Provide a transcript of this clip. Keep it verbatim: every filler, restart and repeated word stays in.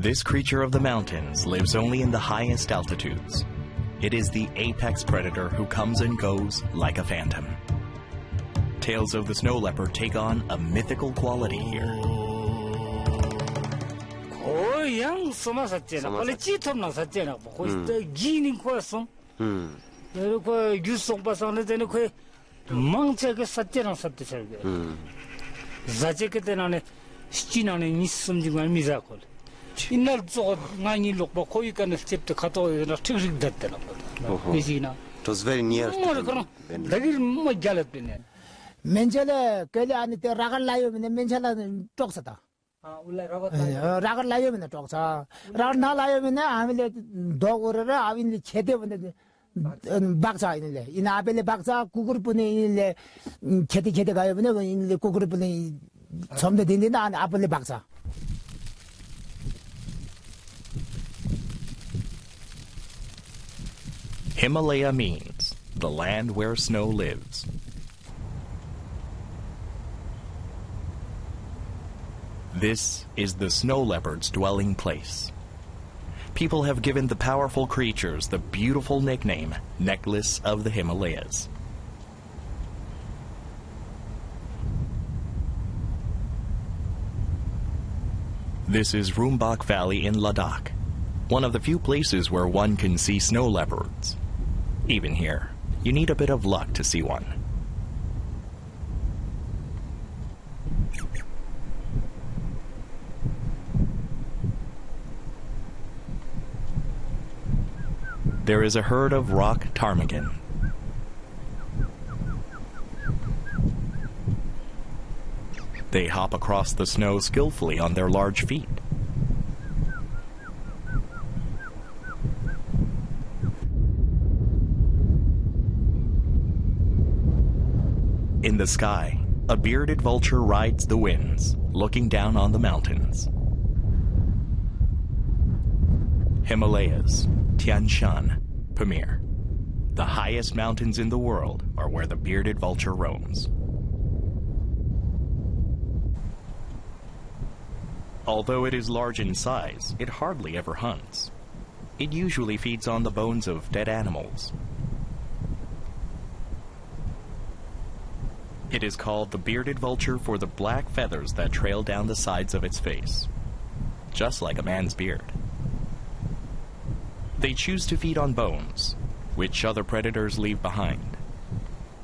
This creature of the mountains lives only in the highest altitudes. It is the apex predator who comes and goes like a phantom. Tales of the snow leopard take on a mythical quality here. 고양 소마 샀잖아. 원래 찌톱나 샀잖아. 거기 기닌 거였어. 음. 그 유속 바상에 되는 그 망체게 샀잖아 샀대 음. 자제게 되는 시진안에 있음지가 미자콜. 이날 저 많이 lokba 거기 가는 스텝도 갔다 오나 특식 됐더라. 그지나. It was very near. 뭐 그런 되게 뭐 잘했네. 맨절에 그게 안에 라갈 라요면 맨절은 쪽사다. 아, 원래 라갈 라갈 라요면 쪽사. 라갈 나 라요면 아밀레 도고르라 아빈리 제대본데 박사 있는데 이 나벨레 박사 구그룹분에 있는데 제대 제대 가요면 있는데 구그룹분에 점대 된데 안 아벨레 박사. Himalaya means the land where snow lives. This is the snow leopard's dwelling place. People have given the powerful creatures the beautiful nickname, Necklace of the Himalayas. This is Rumbak Valley in Ladakh, one of the few places where one can see snow leopards. Even here, you need a bit of luck to see one. There is a herd of rock ptarmigan. They hop across the snow skillfully on their large feet. In the sky, a bearded vulture rides the winds, looking down on the mountains. Himalayas, Tian Shan, Pamir. The highest mountains in the world are where the bearded vulture roams. Although it is large in size, it hardly ever hunts. It usually feeds on the bones of dead animals. It is called the bearded vulture for the black feathers that trail down the sides of its face, just like a man's beard. They choose to feed on bones, which other predators leave behind.